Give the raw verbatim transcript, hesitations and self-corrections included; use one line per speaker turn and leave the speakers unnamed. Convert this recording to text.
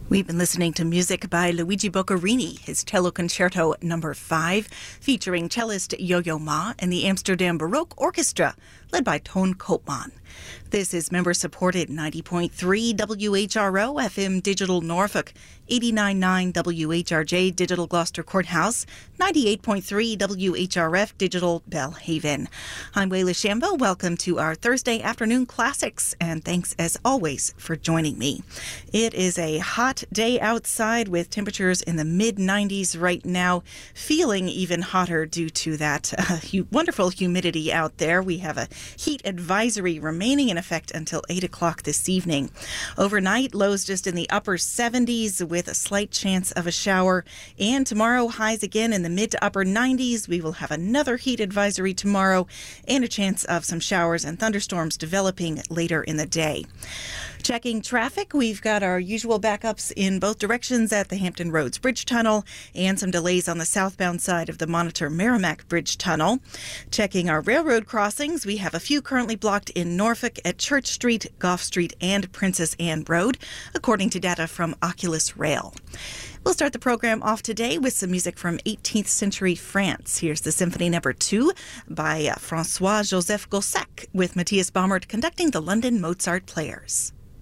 We've been listening to music by Luigi Boccherini, his cello concerto number five, featuring cellist Yo-Yo Ma and the Amsterdam Baroque Orchestra, led by Toon Koopman. This is member-supported ninety point three W H R O F M Digital Norfolk, eighty-nine point nine W H R J Digital Gloucester Courthouse, ninety-eight point three W H R F Digital Belhaven. I'm Wayla Shambo. Welcome to our Thursday afternoon classics, and thanks as always for joining me. It is a hot day outside with temperatures in the mid nineties right now, feeling even hotter due to that uh, hu- wonderful humidity out there. We have a heat advisory remaining in effect until eight o'clock this evening. Overnight, lows just in the upper seventies with a slight chance of a shower. And tomorrow, highs again in the mid to upper nineties. We will have another heat advisory tomorrow and a chance of some showers and thunderstorms developing later in the day. Checking traffic, we've got our usual backups in both directions at the Hampton Roads Bridge Tunnel and some delays on the southbound side of the Monitor Merrimack Bridge Tunnel. Checking our railroad crossings, we have a few currently blocked in Norfolk at Church Street, Gough Street, and Princess Anne Road, according to data from Oculus Rail. We'll start the program off today with some music from eighteenth century France. Here's the Symphony Number two by Francois-Joseph Gossec, with Matthias Baumert conducting the London Mozart Players.